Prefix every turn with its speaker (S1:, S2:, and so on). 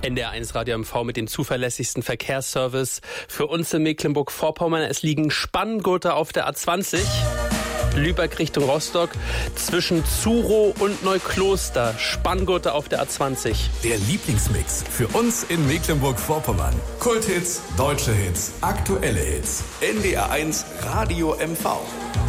S1: NDR1 Radio MV mit dem zuverlässigsten Verkehrsservice für uns in Mecklenburg-Vorpommern. Es liegen Spanngurte auf der A20. Lübeck Richtung Rostock, zwischen Zurow und Neukloster. Spanngurte auf der A20.
S2: Der Lieblingsmix für uns in Mecklenburg-Vorpommern. Kulthits, deutsche Hits, aktuelle Hits. NDR1 Radio MV.